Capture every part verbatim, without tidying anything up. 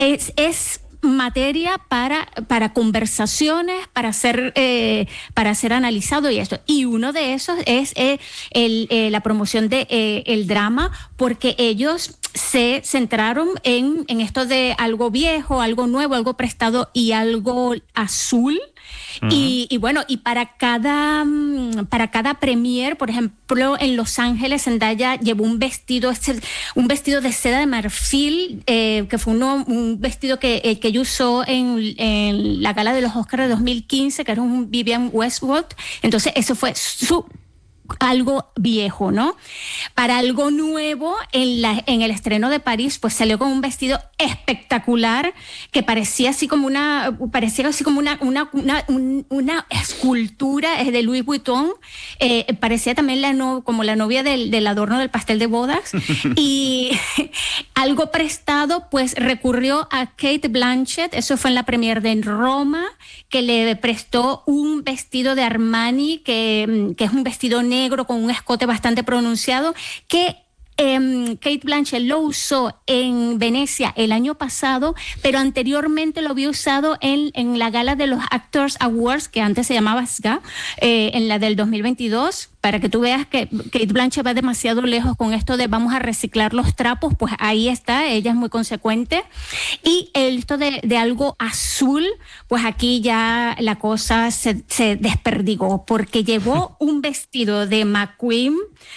es... es materia para, para conversaciones, para ser, eh, para ser analizado y esto. Y uno de esos es eh, el, eh, la promoción de eh, el drama, porque ellos se centraron en, en esto de algo viejo, algo nuevo, algo prestado y algo azul. Uh-huh. Y, y bueno, y para cada para cada premier, por ejemplo, en Los Ángeles, Zendaya llevó un vestido, un vestido de seda de marfil, eh, que fue uno, un vestido que, eh, que ella usó en, en la gala de los Oscars de dos mil quince, que era un Vivienne Westwood. Entonces, eso fue su algo viejo, ¿no? Para algo nuevo, en, la, en el estreno de París, pues salió con un vestido espectacular que parecía así como una, parecía así como una, una, una, una escultura de Louis Vuitton. Eh, parecía también la no, como la novia del, del adorno del pastel de bodas. Y algo prestado, pues recurrió a Cate Blanchett, eso fue en la premiere de Roma, que le prestó un vestido de Armani, que, que es un vestido negro negro con un escote bastante pronunciado, que eh, Cate Blanchett lo usó en Venecia el año pasado, pero anteriormente lo había usado en, en la gala de los Actors Awards, que antes se llamaba S G A, eh, en la del dos mil veintidós. Para que tú veas que Cate Blanchett va demasiado lejos con esto de vamos a reciclar los trapos, pues ahí está, ella es muy consecuente. Y esto de, de algo azul, pues aquí ya la cosa se, se desperdigó, porque llevó un vestido de McQueen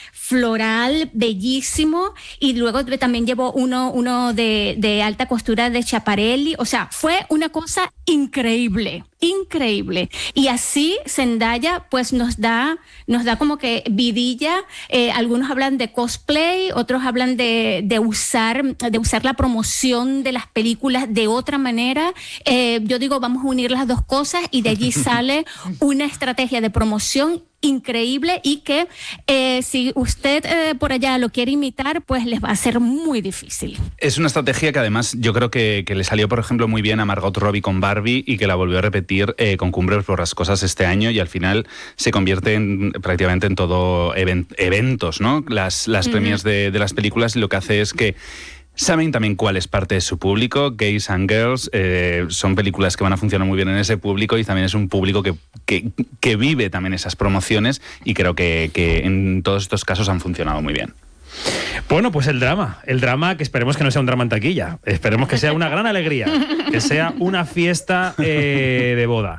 floral, bellísimo, y luego también llevó uno, uno de, de alta costura de Schiaparelli. O sea, fue una cosa increíble, increíble. Y así Zendaya pues nos da, nos da como que vidilla. Eh, algunos hablan de cosplay, otros hablan de, de usar, de usar la promoción de las películas de otra manera. Eh, yo digo, vamos a unir las dos cosas, y de allí sale una estrategia de promoción increíble, y que eh, si usted eh, por allá lo quiere imitar, pues les va a ser muy difícil. Es una estrategia que además yo creo que, que le salió, por ejemplo, muy bien a Margot Robbie con Barbie, y que la volvió a repetir eh, con Cumbres Borrascosas este año, y al final se convierte en, prácticamente en todo event, eventos, ¿no? Las, las uh-huh. premiers de, de las películas, y lo que hace es que saben también cuál es parte de su público. Gays and Girls eh, son películas que van a funcionar muy bien en ese público, y también es un público que, que, que vive también esas promociones, y creo que, que en todos estos casos han funcionado muy bien. Bueno, pues el drama, el drama que esperemos que no sea un drama en taquilla, esperemos que sea una gran alegría, que sea una fiesta eh, de boda.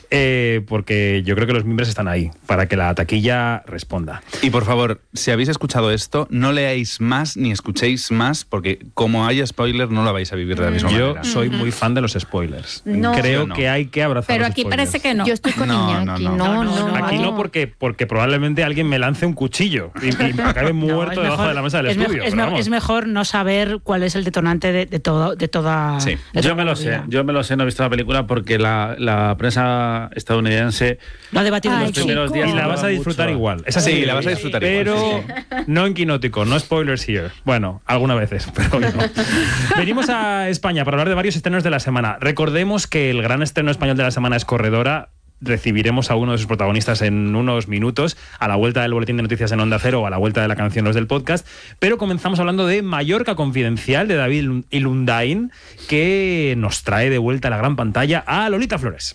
Eh, porque yo creo que los miembros están ahí para que la taquilla responda. Y por favor, si habéis escuchado esto, no leáis más ni escuchéis más, porque como haya spoiler no lo vais a vivir de la misma yo manera. Yo soy muy fan de los spoilers. No. Creo no. que hay que abrazar Pero los aquí spoilers. parece que no. Yo estoy con No, Iñaki. no, no. No, no, no. Aquí no, porque, porque probablemente alguien me lance un cuchillo y, y me acabe muerto No, debajo mejor, de la mesa del es estudio. Me, es, pero me, es mejor no saber cuál es el detonante de, de, todo, de toda... Sí. de Yo toda me lo movida. sé, yo me lo sé, no he visto la película porque la, la prensa estadounidense Lo ha debatido Ay, los los primeros días Y la vas a disfrutar mucho. igual. Es así, Sí, la vas a disfrutar pero igual. Pero no en quinótico, no spoilers here. Bueno, algunas veces, pero hoy no. Venimos a España para hablar de varios estrenos de la semana. Recordemos que el gran estreno español de la semana es Corredora. Recibiremos a uno de sus protagonistas en unos minutos, a la vuelta del boletín de noticias en Onda Cero o a la vuelta de la canción Los del Podcast. Pero comenzamos hablando de Mallorca Confidencial, de David Ilundain, que nos trae de vuelta a la gran pantalla a Lolita Flores.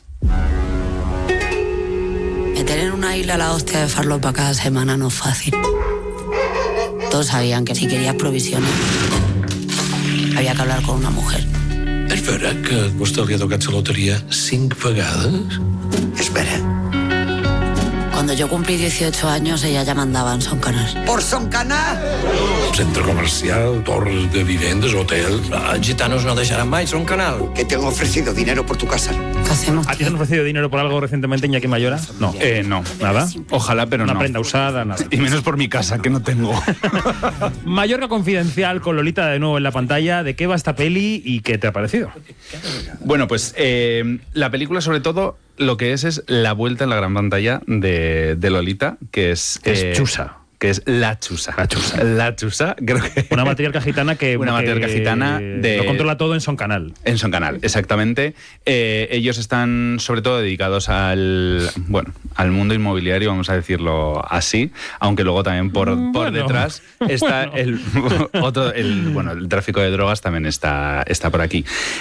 Meter en una isla la hostia de farlopa cada semana no es fácil. Todos sabían que si querías provisiones había que hablar con una mujer. És vera que a vostè li ha tocat la loteria cinc vegades? És vera. Cuando yo cumplí dieciocho años, ella ya mandaba en Son Canal. ¿Por Son Canal? Centre comercial, torres de vivendes, hotel... Els gitanos no deixaran mai Son Canal. Que te han ofrecido dinero por tu casa. ¿Qué hacemos? ¿A ti te han ofrecido dinero por algo recientemente, Iñaki Mayora? No. Eh, no. ¿Nada? Ojalá, pero Una no. prenda usada, nada. Y menos por mi casa, que no tengo. Mallorca Confidencial, con Lolita de nuevo en la pantalla. ¿De qué va esta peli y qué te ha parecido? Bueno, pues eh, la película, sobre todo, lo que es es la vuelta en la gran pantalla de, de Lolita, que es... Es eh, chusa. Que es La Chusa. La Chusa. La Chusa, creo que... Una matriarca gitana que... Una que matriarca gitana de... Lo controla todo en Son Canal. En Son Canal, exactamente. Eh, ellos están sobre todo dedicados al, bueno, al mundo inmobiliario, vamos a decirlo así, aunque luego también por, por Bueno. detrás está Bueno. el otro, el, bueno, el tráfico de drogas también está, está por aquí.